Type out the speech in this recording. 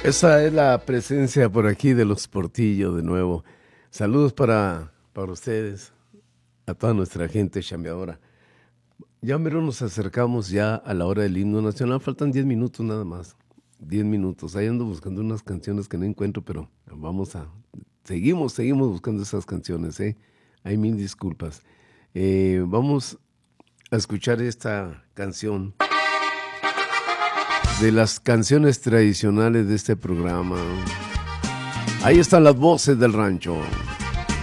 Esa es la presencia por aquí de los Portillo de nuevo. Saludos para ustedes, a toda nuestra gente chambeadora. Ya mero nos acercamos ya a la hora del himno nacional. Faltan 10 minutos nada más. 10 minutos. Ahí ando buscando unas canciones que no encuentro, pero seguimos buscando esas canciones, ¿eh? Hay mil disculpas. Vamos a escuchar esta canción de las canciones tradicionales de este programa. Ahí están las voces del rancho.